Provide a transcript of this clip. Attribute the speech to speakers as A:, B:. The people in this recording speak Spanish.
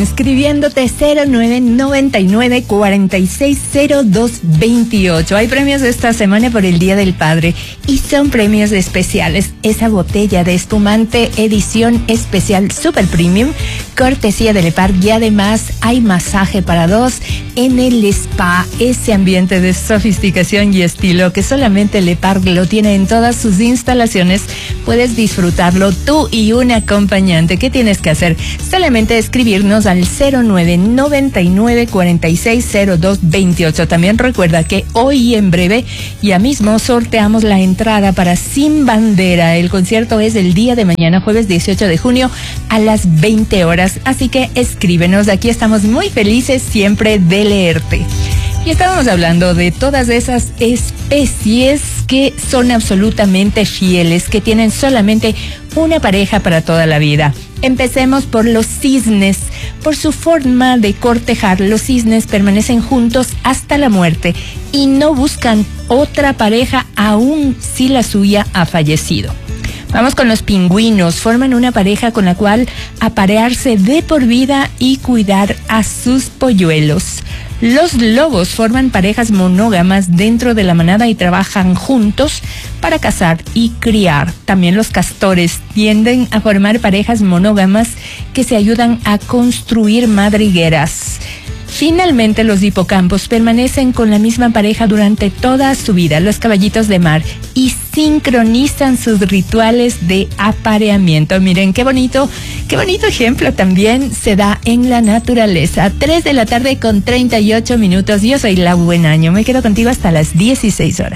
A: escribiéndote 0999-460228. Hay premios esta semana por el Día del Padre y son premios especiales. Esa botella de espumante edición especial Super Premium, cortesía de Lepar, y además hay masaje para dos en el spa, ese ambiente de sofisticación y estilo que solamente Lepar lo tiene en todas sus instalaciones. Puedes disfrutarlo tú y un acompañante. ¿Qué tienes que hacer? Solamente escribirnos al 0999-460228. También recuerda que hoy en breve ya mismo sorteamos la entrada para Sin Bandera. El concierto es el día de mañana, jueves 18 de junio a las 20 horas. Así que escríbenos. Aquí estamos muy felices siempre de leerte. Y estábamos hablando de todas esas especies que son absolutamente fieles, que tienen solamente una pareja para toda la vida. Empecemos por los cisnes. Por su forma de cortejar, los cisnes permanecen juntos hasta la muerte y no buscan otra pareja aun si la suya ha fallecido. Vamos con los pingüinos. Forman una pareja con la cual aparearse de por vida y cuidar a sus polluelos. Los lobos forman parejas monógamas dentro de la manada y trabajan juntos para cazar y criar. También los castores tienden a formar parejas monógamas que se ayudan a construir madrigueras. Finalmente, los hipocampos permanecen con la misma pareja durante toda su vida, los caballitos de mar, y sincronizan sus rituales de apareamiento. Miren, qué bonito ejemplo también se da en la naturaleza. 3 de la tarde con 38 minutos. Yo soy la Buen Año. Me quedo contigo hasta las 16 horas.